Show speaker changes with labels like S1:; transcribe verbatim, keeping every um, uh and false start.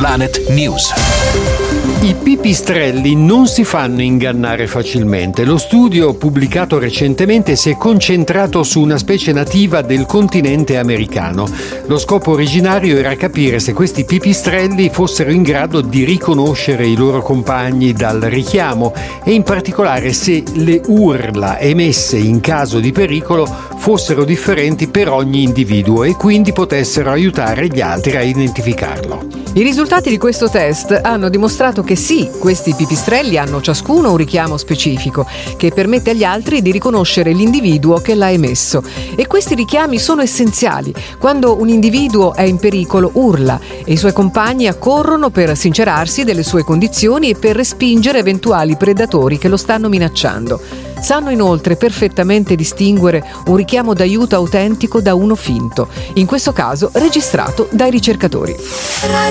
S1: Planet News.
S2: I pipistrelli non si fanno ingannare facilmente. Lo studio pubblicato recentemente si è concentrato su una specie nativa del continente americano. Lo scopo originario era capire se questi pipistrelli fossero in grado di riconoscere i loro compagni dal richiamo e in particolare se le urla emesse in caso di pericolo fossero differenti per ogni individuo e quindi potessero aiutare gli altri a identificarlo.
S3: I risultati di questo test hanno dimostrato che sì, questi pipistrelli hanno ciascuno un richiamo specifico che permette agli altri di riconoscere l'individuo che l'ha emesso. E questi richiami sono essenziali. Quando un individuo è in pericolo urla e i suoi compagni accorrono per sincerarsi delle sue condizioni e per respingere eventuali predatori che lo stanno minacciando. Sanno inoltre perfettamente distinguere un richiamo d'aiuto autentico da uno finto, in questo caso registrato dai ricercatori.